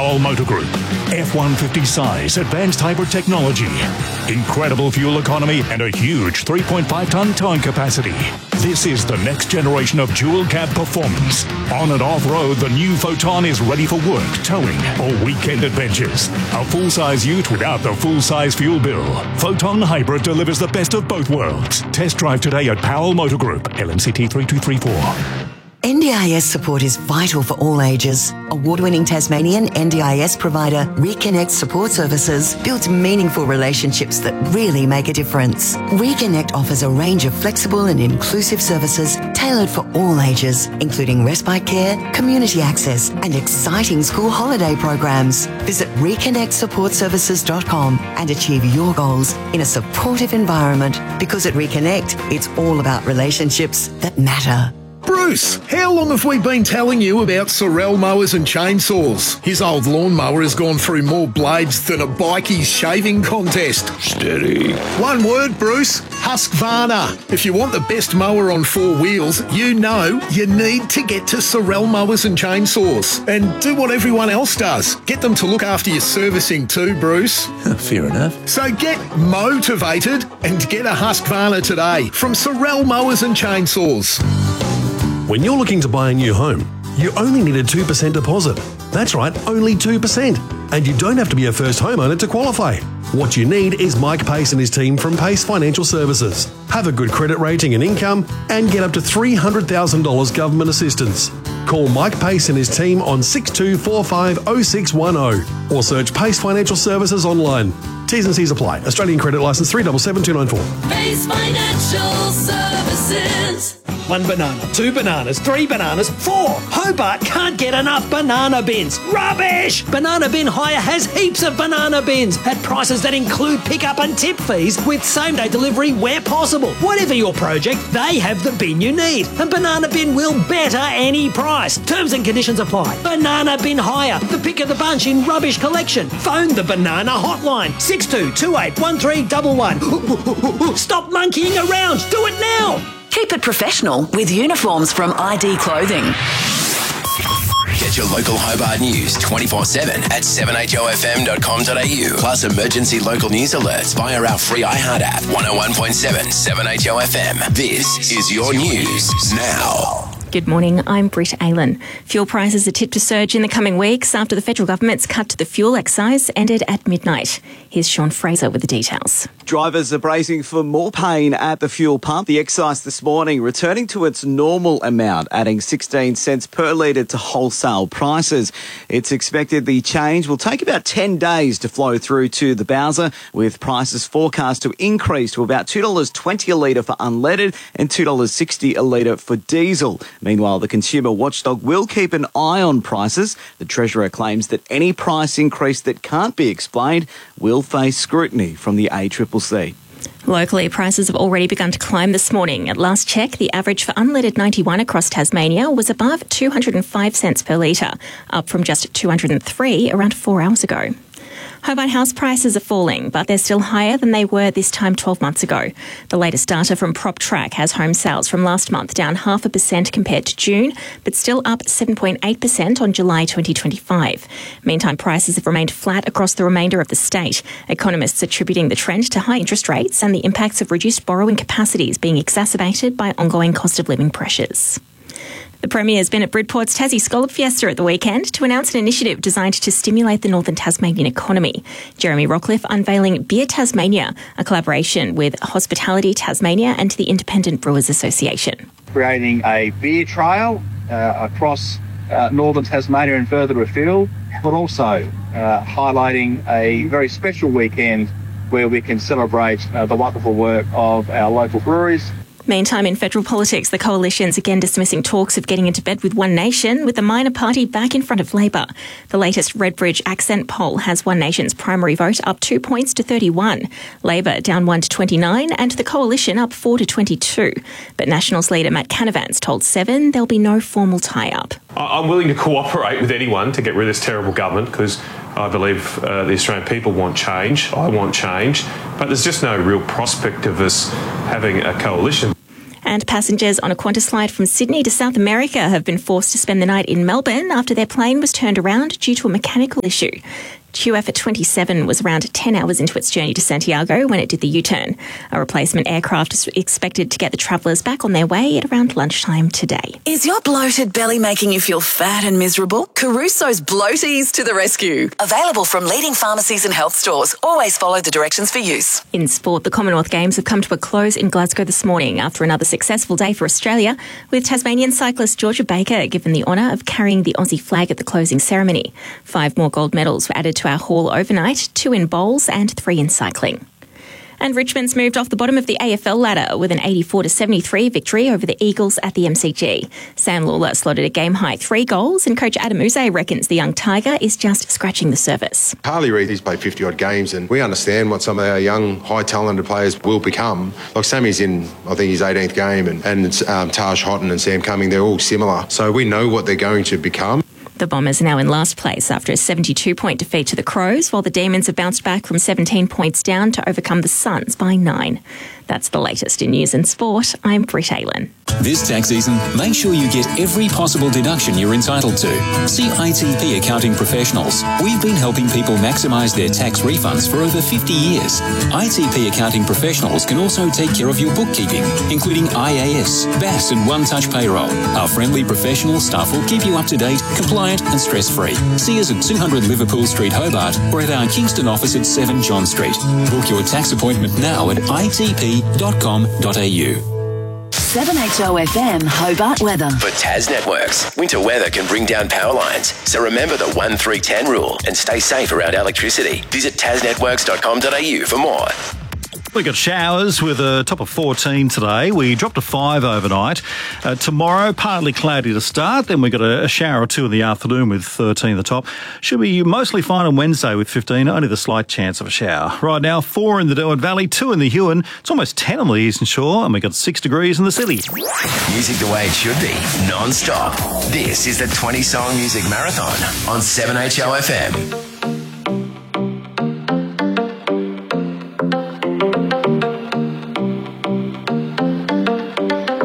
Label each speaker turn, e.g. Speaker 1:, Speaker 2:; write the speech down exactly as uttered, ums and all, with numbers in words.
Speaker 1: Powell Motor Group. F one fifty size, advanced hybrid technology, incredible fuel economy, and a huge three point five tonne towing capacity. This is the next generation of dual cab performance. On and off-road, the new Photon is ready for work, towing, or weekend adventures. A full-size ute without the full-size fuel bill. Photon Hybrid delivers the best of both worlds. Test drive today at Powell Motor Group, L M C T three two three four.
Speaker 2: N D I S support is vital for all ages. Award-winning Tasmanian N D I S provider Reconnect Support Services builds meaningful relationships that really make a difference. Reconnect offers a range of flexible and inclusive services tailored for all ages, including respite care, community access, and exciting school holiday programs. Visit reconnect support services dot com and achieve your goals in a supportive environment, because at Reconnect, it's all about relationships that matter.
Speaker 3: Bruce, how long have we been telling you about Sorel mowers and chainsaws? His old lawnmower has gone through more blades than a bikie shaving contest.
Speaker 4: Steady.
Speaker 3: One word, Bruce. Husqvarna. If you want the best mower on four wheels, you know you need to get to Sorel mowers and chainsaws. And do what everyone else does. Get them to look after your servicing too, Bruce.
Speaker 4: Fair enough.
Speaker 3: So get motivated and get a Husqvarna today from Sorel mowers and chainsaws.
Speaker 5: When you're looking to buy a new home, you only need a two percent deposit. That's right, only two percent. And you don't have to be a first homeowner to qualify. What you need is Mike Pace and his team from Pace Financial Services. Have a good credit rating and income and get up to three hundred thousand dollars government assistance. Call Mike Pace and his team on six two four five oh six one oh or search Pace Financial Services online. T's and C's apply. Australian credit licence three seven seven two nine four.
Speaker 6: Pace Financial Services.
Speaker 7: One banana, two bananas, three bananas, four. Hobart can't get enough banana bins. Rubbish! Banana Bin Hire has heaps of banana bins at prices that include pickup and tip fees with same-day delivery where possible. Whatever your project, they have the bin you need. And Banana Bin will better any price. Terms and conditions apply. Banana Bin Hire, the pick of the bunch in rubbish collection. Phone the Banana Hotline, six two two eight one three one one. Stop monkeying around. Do it now.
Speaker 8: Keep it professional with uniforms from I D Clothing.
Speaker 9: Get your local Hobart news twenty-four seven at seven h o f m dot com dot a u. Plus emergency local news alerts via our free iHeart app. one oh one point seven, seven H O F M. This is your news now.
Speaker 10: Good morning, I'm Britt Aylan. Fuel prices are tipped to surge in the coming weeks after the federal government's cut to the fuel excise ended at midnight. Here's Sean Fraser with the details.
Speaker 11: Drivers are bracing for more pain at the fuel pump. The excise this morning returning to its normal amount, adding sixteen cents per litre to wholesale prices. It's expected the change will take about ten days to flow through to the Bowser, with prices forecast to increase to about two dollars twenty a litre for unleaded and two dollars sixty a litre for diesel. Meanwhile, the consumer watchdog will keep an eye on prices. The Treasurer claims that any price increase that can't be explained will face scrutiny from the A C C C.
Speaker 10: Locally, prices have already begun to climb this morning. At last check, the average for unleaded ninety-one across Tasmania was above two hundred five cents per litre, up from just two hundred three around four hours ago. Hobart house prices are falling, but they're still higher than they were this time twelve months ago. The latest data from PropTrack has home sales from last month down half a percent compared to June, but still up seven point eight percent on July twenty twenty-five. Meantime, prices have remained flat across the remainder of the state. Economists attributing the trend to high interest rates and the impacts of reduced borrowing capacities being exacerbated by ongoing cost of living pressures. The Premier has been at Bridport's Tassie Scallop Fiesta at the weekend to announce an initiative designed to stimulate the northern Tasmanian economy. Jeremy Rockcliffe unveiling Beer Tasmania, a collaboration with Hospitality Tasmania and the Independent Brewers Association.
Speaker 12: Creating a beer trail uh, across uh, northern Tasmania and further afield, but also uh, highlighting a very special weekend where we can celebrate uh, the wonderful work of our local breweries.
Speaker 10: Meantime, in federal politics, the coalition's again dismissing talks of getting into bed with One Nation, with the minor party back in front of Labor. The latest Redbridge Accent poll has One Nation's primary vote up two points to thirty-one, Labor down one to twenty-nine, and the coalition up four to twenty-two. But Nationals leader Matt Canavan's told Seven there'll be no formal tie-up.
Speaker 13: I'm willing to cooperate with anyone to get rid of this terrible government, because I believe uh, the Australian people want change. I want change. But there's just no real prospect of us having a coalition.
Speaker 10: And passengers on a Qantas flight from Sydney to South America have been forced to spend the night in Melbourne after their plane was turned around due to a mechanical issue. Q F twenty-seven was around ten hours into its journey to Santiago when it did the U-turn. A replacement aircraft is expected to get the travellers back on their way at around lunchtime today.
Speaker 8: Is your bloated belly making you feel fat and miserable? Caruso's Bloaties to the rescue. Available from leading pharmacies and health stores. Always follow the directions for use.
Speaker 10: In sport, the Commonwealth Games have come to a close in Glasgow this morning after another successful day for Australia, with Tasmanian cyclist Georgia Baker given the honour of carrying the Aussie flag at the closing ceremony. Five more gold medals were added to our haul overnight, two in bowls and three in cycling. And Richmond's moved off the bottom of the A F L ladder with an eighty-four to seventy-three victory over the Eagles at the M C G. Sam Lawler slotted a game-high three goals, and coach Adam Uze reckons the young Tiger is just scratching the surface.
Speaker 4: Harley Reid, he's played fifty-odd games, and we understand what some of our young, high-talented players will become. Like Sammy's in, I think, his eighteenth game, and, and um, Taj Houghton and Sam Cumming, they're all similar. So we know what they're going to become.
Speaker 10: The Bombers are now in last place after a seventy-two point defeat to the Crows, while the Demons have bounced back from seventeen points down to overcome the Suns by nine. That's the latest in news and sport. I'm Britt Aylan.
Speaker 14: This tax season, make sure you get every possible deduction you're entitled to. See I T P Accounting Professionals. We've been helping people maximise their tax refunds for over fifty years. I T P Accounting Professionals can also take care of your bookkeeping, including I A S, B A S and One Touch Payroll. Our friendly professional staff will keep you up to date, compliant and stress-free. See us at two hundred Liverpool Street, Hobart, or at our Kingston office at seven John Street. Book your tax appointment now at I T P dot com dot A U.
Speaker 8: seven H O F M Hobart weather.
Speaker 9: For Tas Networks, winter weather can bring down power lines. So remember the one three ten rule and stay safe around electricity. Visit tas networks dot com dot A U for more.
Speaker 15: We got showers with a top of fourteen today. We dropped to five overnight. Uh, tomorrow, partly cloudy to start. Then we got a, a shower or two in the afternoon with thirteen at the top. Should be mostly fine on Wednesday with fifteen. Only the slight chance of a shower. Right now, four in the Derwent Valley, two in the Huon. It's almost ten on the Eastern Shore, and we got six degrees in the city.
Speaker 9: Music the way it should be, non-stop. This is the twenty song music marathon on seven H O F M.